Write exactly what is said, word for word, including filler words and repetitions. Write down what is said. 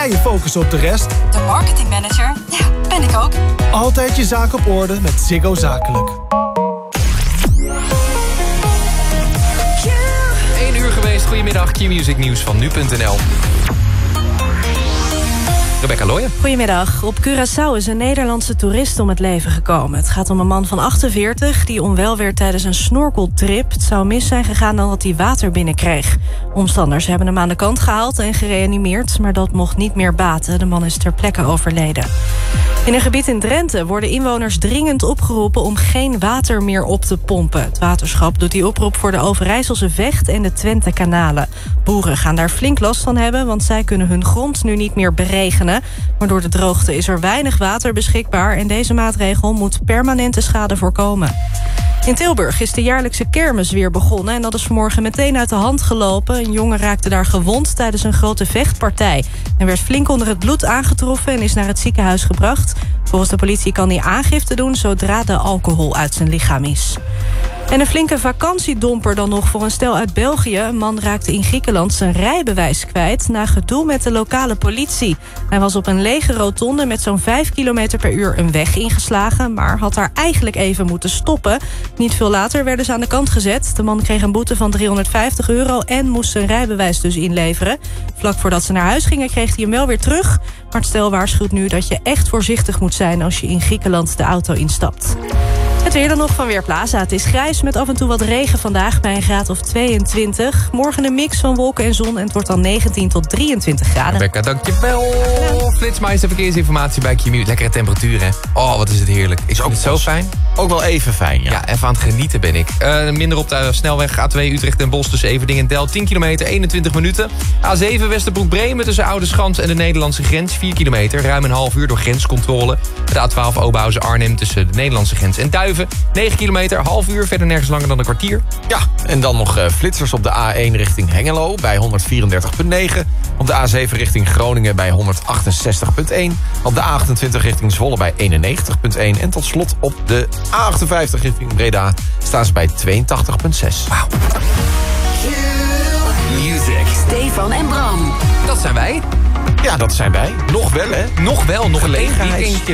En je focus op de rest. De marketingmanager, ja, ben ik ook. Altijd je zaak op orde met Ziggo Zakelijk. één uur geweest, goedemiddag, Q-Music nieuws van nu punt n l. Rebecca Looyen. Goedemiddag. Op Curaçao is een Nederlandse toerist om het leven gekomen. Het gaat om een man van achtenveertig die onwel werd tijdens een snorkeltrip. Het zou mis zijn gegaan nadat hij water binnenkreeg. Omstanders hebben hem aan de kant gehaald en gereanimeerd, maar dat mocht niet meer baten. De man is ter plekke overleden. In een gebied in Drenthe worden inwoners dringend opgeroepen om geen water meer op te pompen. Het waterschap doet die oproep voor de Overijsselse Vecht en de Twente-kanalen. Boeren gaan daar flink last van hebben, want zij kunnen hun grond nu niet meer beregenen. Maar door de droogte is er weinig water beschikbaar en deze maatregel moet permanente schade voorkomen. In Tilburg is de jaarlijkse kermis weer begonnen en dat is vanmorgen meteen uit de hand gelopen. Een jongen raakte daar gewond tijdens een grote vechtpartij. Hij werd flink onder het bloed aangetroffen en is naar het ziekenhuis gebracht. Volgens de politie kan hij aangifte doen zodra de alcohol uit zijn lichaam is. En een flinke vakantiedomper dan nog voor een stel uit België. Een man raakte in Griekenland zijn rijbewijs kwijt na gedoe met de lokale politie. Hij was op een lege rotonde met zo'n vijf kilometer per uur een weg ingeslagen, maar had daar eigenlijk even moeten stoppen. Niet veel later werden ze aan de kant gezet. De man kreeg een boete van driehonderdvijftig euro en moest zijn rijbewijs dus inleveren. Vlak voordat ze naar huis gingen kreeg hij hem wel weer terug. Maar het stel waarschuwt nu dat je echt voorzichtig moet zijn als je in Griekenland de auto instapt. Het weer dan nog van Weerplaza. Het is grijs met af en toe wat regen vandaag bij een graad of tweeëntwintig. Morgen een mix van wolken en zon en het wordt dan negentien tot drieëntwintig graden. Rebecca, dankjewel. Ja. Flitsmeister verkeersinformatie bij Q-Music. Lekkere temperatuur, hè? Oh, wat is het heerlijk. Is ook zo fijn? Ook wel even fijn, ja. Ja, even aan het genieten ben ik. Uh, minder op de snelweg A twee Utrecht en Bos tussen Everding en Del. tien kilometer, eenentwintig minuten. A zeven Westerbroek-Bremen tussen Oudeschans en de Nederlandse grens. vier kilometer, ruim een half uur door grenscontrole. De A twaalf Oberhausen-Arnhem tussen de Nederlandse grens en Duiven. negen kilometer, half uur, verder nergens langer dan een kwartier. Ja, en dan nog uh, flitsers op de A één richting Hengelo bij honderdvierendertig komma negen. Op de A zeven richting Groningen bij honderdachtenzestig komma één. Op de A achtentwintig richting Zwolle bij eenennegentig komma één. En tot slot op de A achtenvijftig richting Breda staan ze bij tweeëntachtig komma zes. Wauw. Music. Stefan en Bram. Dat zijn wij. Ja, dat zijn wij. Nog wel, hè? Nog wel, nog een Gelegenheids- weekendje.